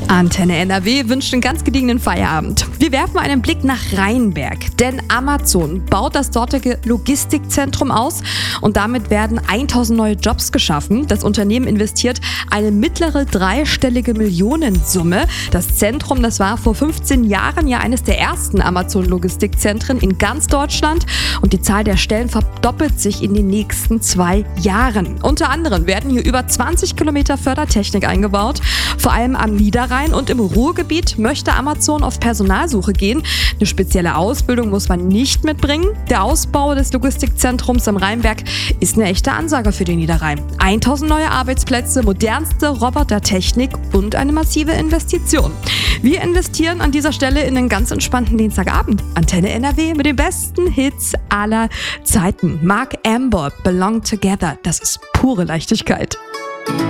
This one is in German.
Antenne NRW wünscht einen ganz gediegenen Feierabend. Wir werfen einen Blick nach Rheinberg, denn Amazon baut das dortige Logistikzentrum aus und damit werden 1000 neue Jobs geschaffen. Das Unternehmen investiert eine mittlere dreistellige Millionensumme. Das Zentrum, das war vor 15 Jahren ja eines der ersten Amazon-Logistikzentren in ganz Deutschland und die Zahl der Stellen verdoppelt sich in den nächsten 2 Jahren. Unter anderem werden hier über 20 Kilometer Fördertechnik eingebaut, vor allem am Niederrhein und im Ruhrgebiet möchte Amazon auf Personalsuche gehen. Eine spezielle Ausbildung muss man nicht mitbringen. Der Ausbau des Logistikzentrums am Rheinberg ist eine echte Ansage für den Niederrhein. 1000 neue Arbeitsplätze, modernste Robotertechnik und eine massive Investition. Wir investieren an dieser Stelle in einen ganz entspannten Dienstagabend. Antenne NRW mit den besten Hits aller Zeiten. Mark Amber, Belong Together. Das ist pure Leichtigkeit.